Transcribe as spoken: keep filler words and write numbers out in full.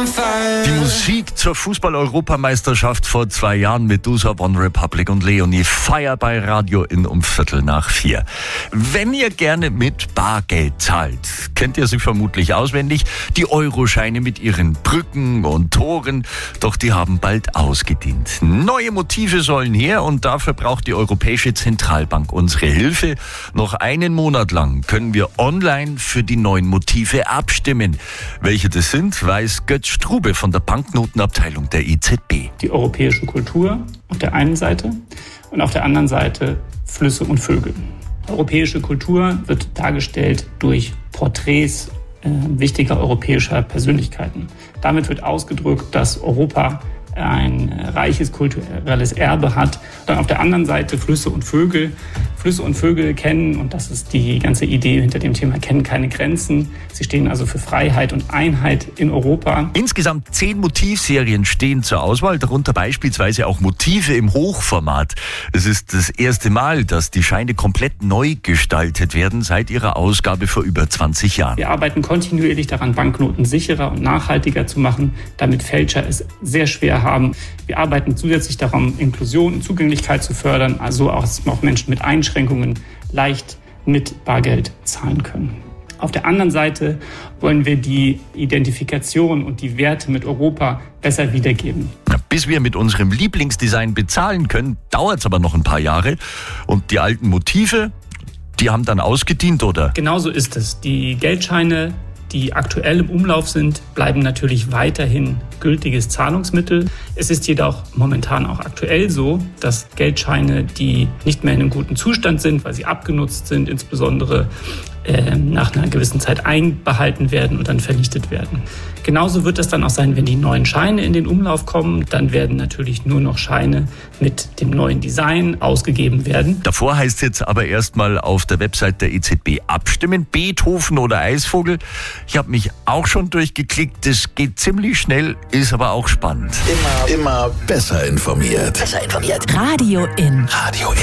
Die Musik zur Fußball-Europameisterschaft vor zwei Jahren mit Medusa, One Republic und Leonie Feier bei Radio in um Viertel nach vier. Wenn ihr gerne mit Bargeld zahlt, kennt ihr sie vermutlich auswendig, die Euroscheine mit ihren Brücken und Toren, doch die haben bald ausgedient. Neue Motive sollen her und dafür braucht die Europäische Zentralbank unsere Hilfe. Noch einen Monat lang können wir online für die neuen Motive abstimmen. Welche das sind, weiß Götz Strube von der Banknotenabteilung der E Z B. Die europäische Kultur auf der einen Seite und auf der anderen Seite Flüsse und Vögel. Europäische Kultur wird dargestellt durch Porträts äh, wichtiger europäischer Persönlichkeiten. Damit wird ausgedrückt, dass Europa ein reiches kulturelles Erbe hat. Dann auf der anderen Seite Flüsse und Vögel. Flüsse und Vögel kennen, und das ist die ganze Idee hinter dem Thema, kennen keine Grenzen. Sie stehen also für Freiheit und Einheit in Europa. Insgesamt zehn Motivserien stehen zur Auswahl, darunter beispielsweise auch Motive im Hochformat. Es ist das erste Mal, dass die Scheine komplett neu gestaltet werden seit ihrer Ausgabe vor über zwanzig Jahren. Wir arbeiten kontinuierlich daran, Banknoten sicherer und nachhaltiger zu machen, damit Fälscher es sehr schwer haben. Wir arbeiten zusätzlich daran, Inklusion und Zugänglichkeit zu fördern, also auch, dass auch Menschen mit Einschränkungen leicht mit Bargeld zahlen können. Auf der anderen Seite wollen wir die Identifikation und die Werte mit Europa besser wiedergeben. Bis wir mit unserem Lieblingsdesign bezahlen können, dauert es aber noch ein paar Jahre. Und die alten Motive, die haben dann ausgedient, oder? Genauso ist es. Die Geldscheine, die aktuell im Umlauf sind, bleiben natürlich weiterhin gültiges Zahlungsmittel. Es ist jedoch momentan auch aktuell so, dass Geldscheine, die nicht mehr in einem guten Zustand sind, weil sie abgenutzt sind, insbesondere äh, nach einer gewissen Zeit einbehalten werden und dann vernichtet werden. Genauso wird es dann auch sein, wenn die neuen Scheine in den Umlauf kommen. Dann werden natürlich nur noch Scheine mit dem neuen Design ausgegeben werden. Davor heißt es jetzt aber erstmal auf der Website der E Z B abstimmen. Beethoven oder Eisvogel. Ich habe mich auch schon durchgeklickt. Das geht ziemlich schnell, ist aber auch spannend. Immer, immer besser informiert. Besser informiert. Radio in. Radio in.